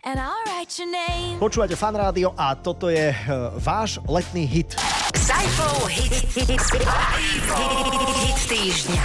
and I'll write your name. Počúvate Fan Rádio a toto je váš letný hit. Saifov hit týždňa.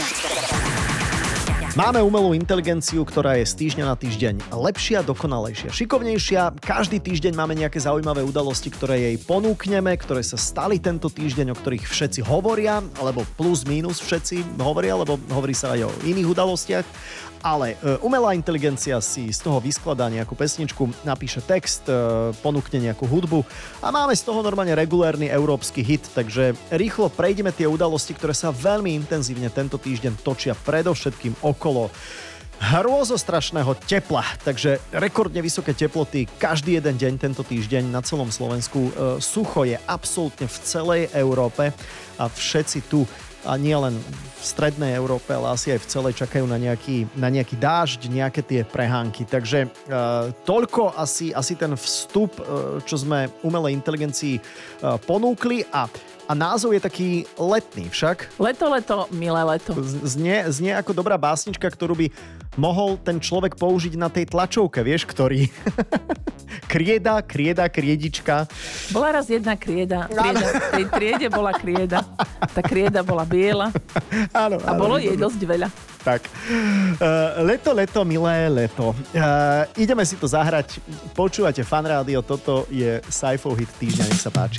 Máme umelú inteligenciu, ktorá je z týždňa na týždeň lepšia, dokonalejšia, šikovnejšia. Každý týždeň máme nejaké zaujímavé udalosti, ktoré jej ponúkneme, ktoré sa stali tento týždeň, o ktorých všetci hovoria, alebo plus mínus všetci hovoria, lebo hovorí sa aj o iných udalostiach. Ale umelá inteligencia si z toho vyskladá nejakú pesničku, napíše text, ponúkne nejakú hudbu a máme z toho normálne regulérny európsky hit, takže rýchlo prejdeme tie udalosti, ktoré sa veľmi intenzívne tento týždeň točia predovšetkým okolo hrôzostrašného tepla, takže rekordne vysoké teploty každý jeden deň tento týždeň na celom Slovensku. Sucho je absolútne v celej Európe a všetci tu a nie len v strednej Európe, ale asi aj v celej čakajú na nejaký dážď, nejaké tie prehánky. Takže toľko asi ten vstup, čo sme umelej inteligencii ponúkli a názov je taký letný však. Leto, milé leto. Znie ako dobrá básnička, ktorú by mohol ten človek použiť na tej tlačovke, vieš, ktorý... kriedička. Bola raz jedna krieda. V tej triede bola krieda. Tá krieda bola biela. Áno, a bolo jej dosť veľa. Tak. Leto, milé leto. Ideme si to zahrať. Počúvate Fan Rádio, toto je Saifov hit týždňa, nech sa páči.